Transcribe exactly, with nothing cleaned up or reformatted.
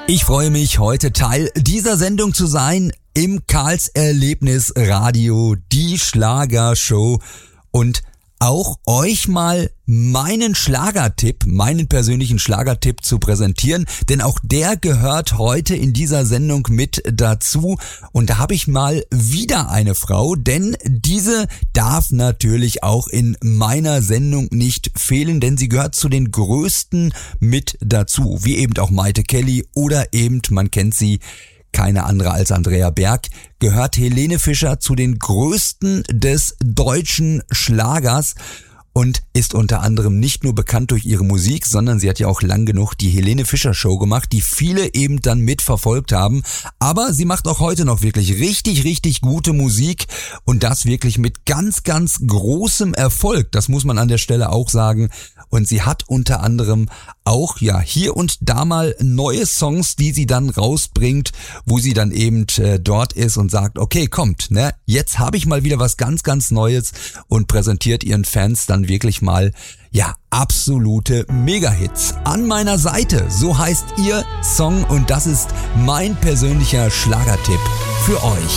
Ich freue mich, heute Teil dieser Sendung zu sein im Karls Erlebnis Radio, die Schlagershow, und auch euch mal meinen Schlagertipp, meinen persönlichen Schlagertipp zu präsentieren, denn auch der gehört heute in dieser Sendung mit dazu. Und da habe ich mal wieder eine Frau, denn diese darf natürlich auch in meiner Sendung nicht fehlen, denn sie gehört zu den größten mit dazu, wie eben auch Maite Kelly oder eben, man kennt sie, keine andere als Andrea Berg, gehört Helene Fischer zu den größten des deutschen Schlagers und ist unter anderem nicht nur bekannt durch ihre Musik, sondern sie hat ja auch lang genug die Helene Fischer Show gemacht, die viele eben dann mitverfolgt haben. Aber sie macht auch heute noch wirklich richtig, richtig gute Musik und das wirklich mit ganz, ganz großem Erfolg. Das muss man an der Stelle auch sagen. Und sie hat unter anderem auch ja hier und da mal neue Songs, die sie dann rausbringt, wo sie dann eben äh, dort ist und sagt, okay, kommt, ne, jetzt habe ich mal wieder was ganz, ganz Neues und präsentiert ihren Fans dann wirklich mal, ja, absolute Mega-Hits. An meiner Seite, so heißt ihr Song und das ist mein persönlicher Schlagertipp für euch.